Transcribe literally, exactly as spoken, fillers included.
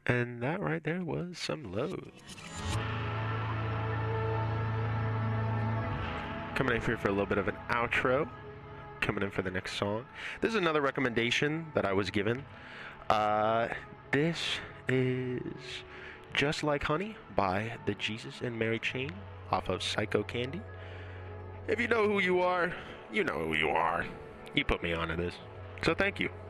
And that right there was some lows. Coming in here for a little bit of an outro. Coming in for the next song. This is another recommendation that I was given. Uh, this is Just Like Honey by the Jesus and Mary Chain off of Psycho Candy. If you know who you are, you know who you are. You put me onto this. So thank you.